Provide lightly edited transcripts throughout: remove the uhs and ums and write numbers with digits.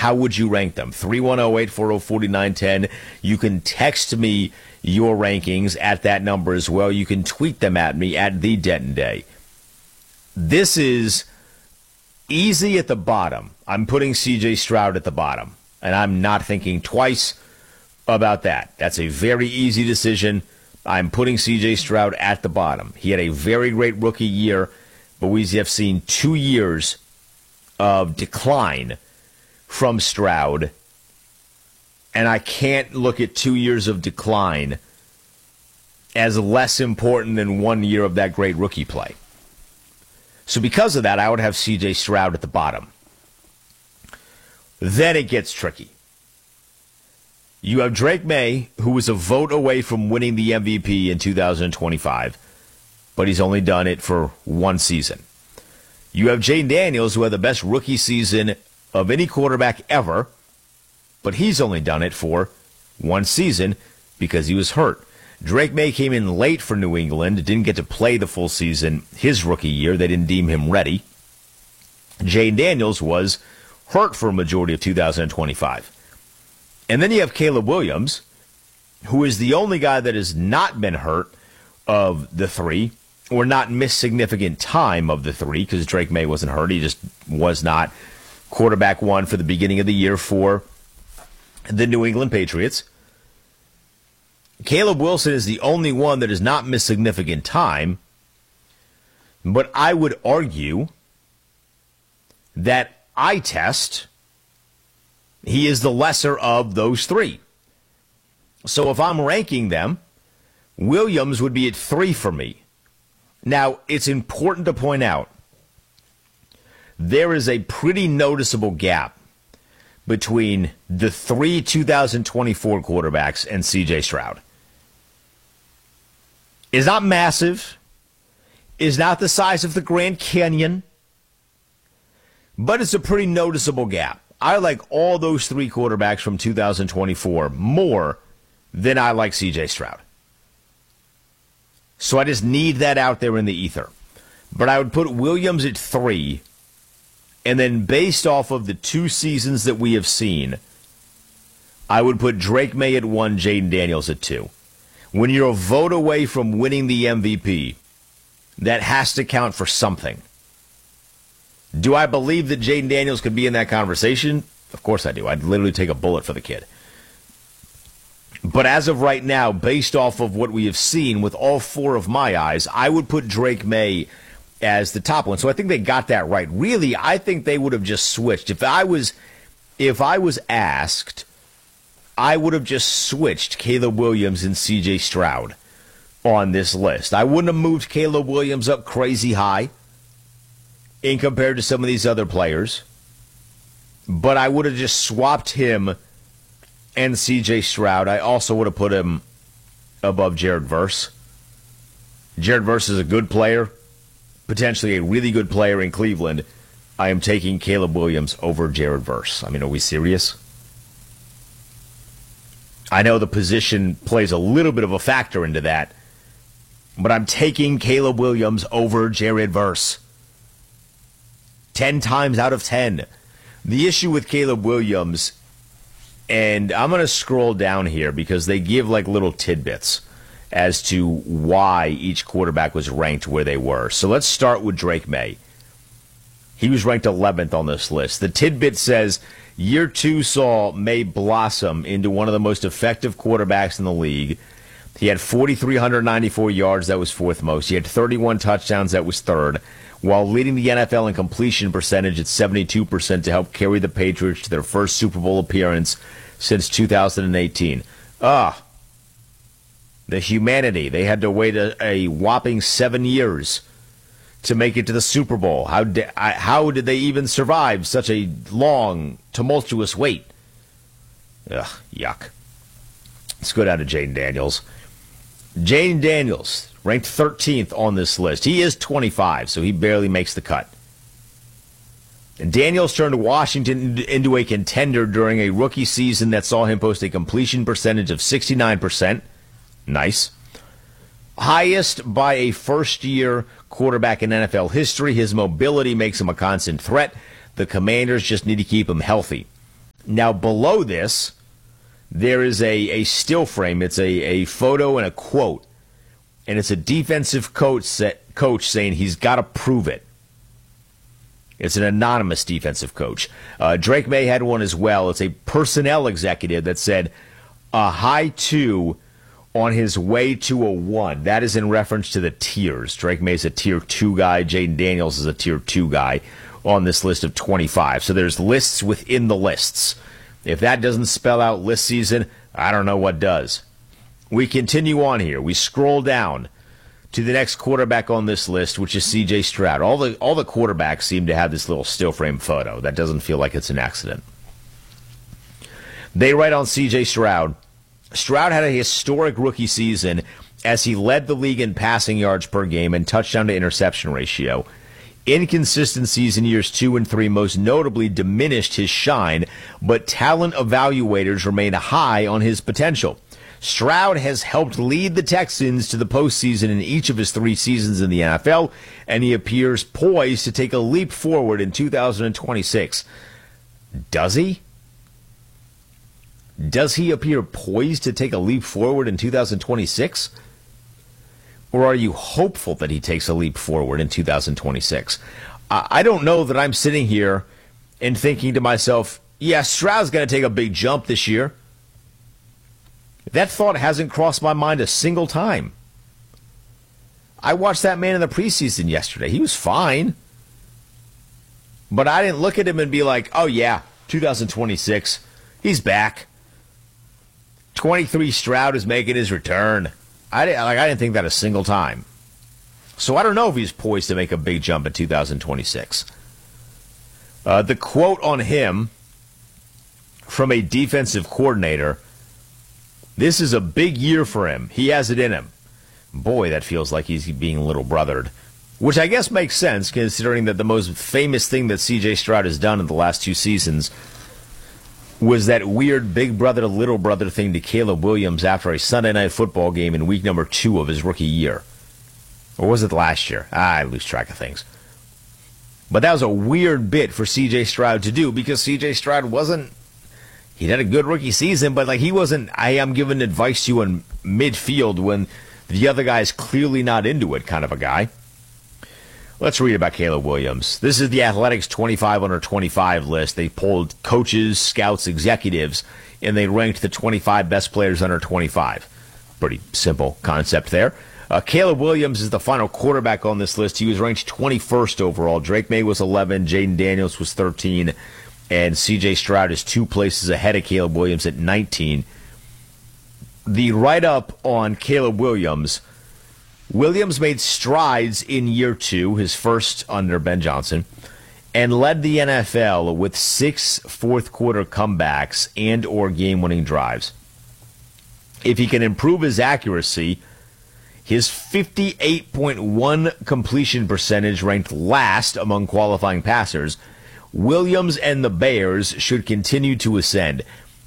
how would you rank them? 310-840-4910. You can text me your rankings at that number as well. You can tweet them at me at The Denton Day. This is easy at the bottom. I'm putting C.J. Stroud at the bottom, and I'm not thinking twice about that. That's a very easy decision. I'm putting C.J. Stroud at the bottom. He had a very great rookie year, but we have seen 2 years of decline from Stroud, and I can't look at 2 years of decline as less important than 1 year of that great rookie play. So because of that, I would have C.J. Stroud at the bottom. Then it gets tricky. You have Drake May, who was a vote away from winning the MVP in 2025, but he's only done it for one season. You have Jayden Daniels, who had the best rookie season of any quarterback ever, but he's only done it for one season because he was hurt. Drake May came in late for New England, didn't get to play the full season his rookie year. They didn't deem him ready. Jayden Daniels was hurt for a majority of 2025. And then you have Caleb Williams, who is the only guy that has not been hurt of the three, or not missed significant time of the three, because Drake May wasn't hurt. He just was not quarterback one for the beginning of the year for the New England Patriots. Caleb Wilson is the only one that has not missed significant time, but I would argue that eye test, he is the lesser of those three. So if I'm ranking them, Williams would be at 3 for me. Now, it's important to point out, there is a pretty noticeable gap between the 3 2024 quarterbacks and C.J. Stroud. It's not massive, is not the size of the Grand Canyon, but it's a pretty noticeable gap. I like all those 3 quarterbacks from 2024 more than I like C.J. Stroud. So I just need that out there in the ether. But I would put Williams at 3, and then based off of the 2 seasons that we have seen, I would put Drake May at 1, Jayden Daniels at 2. When you're a vote away from winning the MVP, that has to count for something. Do I believe that Jayden Daniels could be in that conversation? Of course I do. I'd literally take a bullet for the kid. But as of right now, based off of what we have seen with all 4 of my eyes, I would put Drake May as the top one. So I think they got that right. Really, I think they would have just switched. If I was asked, I would have just switched Caleb Williams and C.J. Stroud on this list. I wouldn't have moved Caleb Williams up crazy high in compared to some of these other players, but I would have just swapped him and C.J. Stroud. I also would have put him above Jared Verse. Jared Verse is a good player, potentially a really good player in Cleveland. I am taking Caleb Williams over Jared Verse. I mean, are we serious? I know the position plays a little bit of a factor into that, but I'm taking Caleb Williams over Jared Verse. 10 times out of 10. The issue with Caleb Williams, and I'm going to scroll down here because they give like little tidbits as to why each quarterback was ranked where they were. So let's start with Drake May. He was ranked 11th on this list. The tidbit says, year 2 saw May blossom into one of the most effective quarterbacks in the league. He had 4,394 yards, that was 4th most. He had 31 touchdowns, that was 3rd, while leading the NFL in completion percentage at 72% to help carry the Patriots to their first Super Bowl appearance since 2018. The humanity. They had to wait a whopping 7 years to make it to the Super Bowl. How did they even survive such a long, tumultuous wait? Ugh, yuck. Let's go down to Jayden Daniels. Jayden Daniels, ranked 13th on this list. He is 25, so he barely makes the cut. And Daniels turned Washington into a contender during a rookie season that saw him post a completion percentage of 69%. Nice. Highest by a first-year quarterback in NFL history. His mobility makes him a constant threat. The Commanders just need to keep him healthy. Now, below this, there is a still frame. It's a photo and a quote. And it's a defensive coach saying he's got to prove it. It's an anonymous defensive coach. Drake May had one as well. It's a personnel executive that said a high 2 on his way to a 1. That is in reference to the tiers. Drake May's a tier 2 guy. Jaden Daniels is a tier 2 guy on this list of 25. So there's lists within the lists. If that doesn't spell out list season, I don't know what does. We continue on here. We scroll down to the next quarterback on this list, which is C.J. Stroud. All the quarterbacks seem to have this little still frame photo. That doesn't feel like it's an accident. They write on C.J. Stroud, Stroud had a historic rookie season as he led the league in passing yards per game and touchdown to interception ratio. Inconsistencies in years 2 and 3 most notably diminished his shine, but talent evaluators remain high on his potential. Stroud has helped lead the Texans to the postseason in each of his 3 seasons in the NFL, and he appears poised to take a leap forward in 2026. Does he? Does he appear poised to take a leap forward in 2026? Or are you hopeful that he takes a leap forward in 2026? I don't know that I'm sitting here and thinking to myself, yeah, Stroud's going to take a big jump this year. That thought hasn't crossed my mind a single time. I watched that man in the preseason yesterday. He was fine. But I didn't look at him and be like, oh yeah, 2026, he's back. 23 Stroud is making his return. I didn't think that a single time. So I don't know if he's poised to make a big jump in 2026. The quote on him from a defensive coordinator, this is a big year for him. He has it in him. Boy, that feels like he's being little brothered, which I guess makes sense considering that the most famous thing that C.J. Stroud has done in the last 2 seasons was that weird big brother, little brother thing to Caleb Williams after a Sunday night football game in week number 2 of his rookie year. Or was it last year? I lose track of things. But that was a weird bit for C.J. Stroud to do because C.J. Stroud he had a good rookie season, but he wasn't, I am giving advice to you in midfield when the other guy's clearly not into it kind of a guy. Let's read about Caleb Williams. This is the Athletics 25 under 25 list. They polled coaches, scouts, executives, and they ranked the 25 best players under 25. Pretty simple concept there. Caleb Williams is the final quarterback on this list. He was ranked 21st overall. Drake May was 11, Jaden Daniels was 13, and C.J. Stroud is 2 places ahead of Caleb Williams at 19. The write-up on Caleb Williams made strides in year 2, his first under Ben Johnson, and led the NFL with 6 fourth-quarter comebacks and or game-winning drives. If he can improve his accuracy, his 58.1 completion percentage ranked last among qualifying passers, Williams and the Bears should continue to ascend.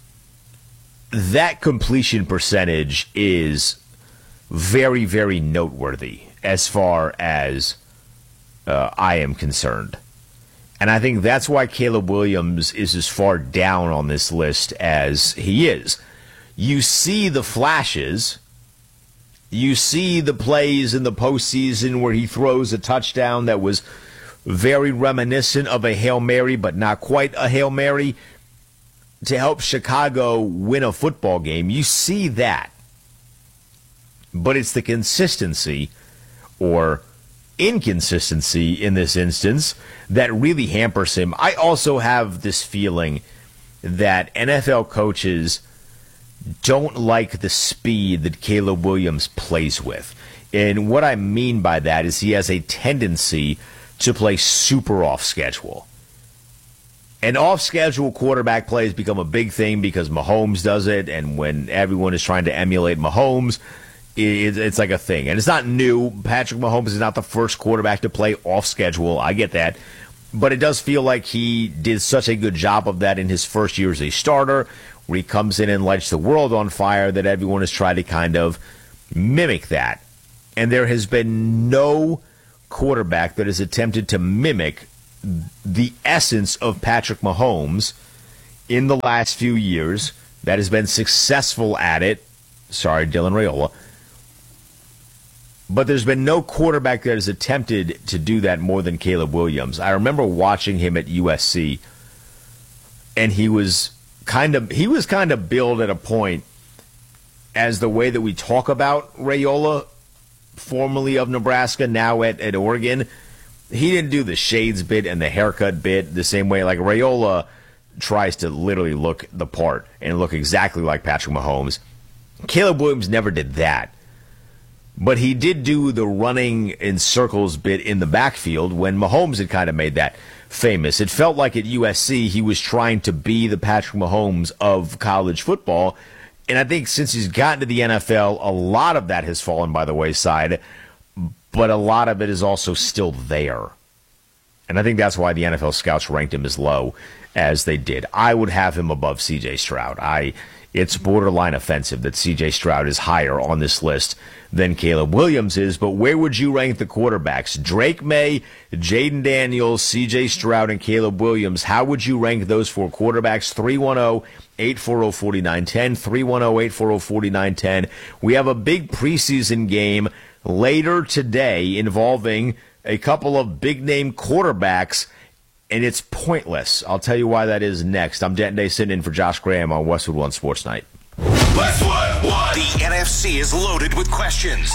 That completion percentage is very, very noteworthy as far as I am concerned. And I think that's why Caleb Williams is as far down on this list as he is. You see the flashes. You see the plays in the postseason where he throws a touchdown that was very reminiscent of a Hail Mary, but not quite a Hail Mary, to help Chicago win a football game. You see that. But it's the consistency or inconsistency in this instance that really hampers him. I also have this feeling that NFL coaches don't like the speed that Caleb Williams plays with. And what I mean by that is he has a tendency to play super off schedule. And off-schedule quarterback plays become a big thing because Mahomes does it, and when everyone is trying to emulate Mahomes, it's like a thing. And it's not new. Patrick Mahomes is not the first quarterback to play off-schedule. I get that. But it does feel like he did such a good job of that in his first year as a starter, where he comes in and lights the world on fire, that everyone has tried to kind of mimic that. And there has been no quarterback that has attempted to mimic the essence of Patrick Mahomes in the last few years that has been successful at it. Sorry, Dylan Raiola. But there's been no quarterback that has attempted to do that more than Caleb Williams. I remember watching him at USC, and he was kind of billed at a point as the way that we talk about Raiola, formerly of Nebraska, now at Oregon. He didn't do the shades bit and the haircut bit the same way. Like Raiola tries to literally look the part and look exactly like Patrick Mahomes. Caleb Williams never did that. But he did do the running in circles bit in the backfield when Mahomes had kind of made that famous. It felt like at USC he was trying to be the Patrick Mahomes of college football. And I think since he's gotten to the NFL, a lot of that has fallen by the wayside, but a lot of it is also still there. And I think that's why the NFL scouts ranked him as low as they did. I would have him above C.J. Stroud. It's borderline offensive that C.J. Stroud is higher on this list than Caleb Williams is, but where would you rank the quarterbacks? Drake May, Jaden Daniels, C.J. Stroud, and Caleb Williams. How would you rank those four quarterbacks? 310-840-4910, 310-840-4910. We have a big preseason game later today involving a couple of big-name quarterbacks, and it's pointless. I'll tell you why that is next. I'm Denton Day sitting in for Josh Graham on Westwood One Sports Night. Westwood One. The NFC is loaded with questions.